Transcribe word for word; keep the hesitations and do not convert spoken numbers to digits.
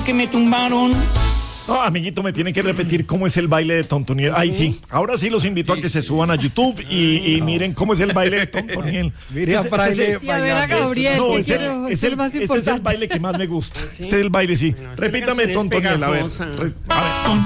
que me tumbaron. No, amiguito, me tienen que repetir cómo es el baile de Tontoniel. Ay, sí. Ahora sí los invito a que se suban a YouTube y, y miren cómo es el baile de Tontoniel. Mire a Fraile Y a ver a Gabriel, No, que es el, quiero, es es el el- más este es el importante. baile que más me gusta. Este es el baile, sí. Bueno, esta Repítame, canción es Tontoniel, a ver. pegajosa. Re- a ver.